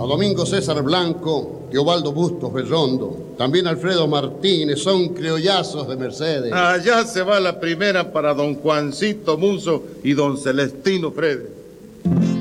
a Domingo César Blanco, Teobaldo Bustos Berrondo, también Alfredo Martínez, son criollazos de Mercedes. Allá se va la primera para don Juancito Muso y don Celestino Fredes.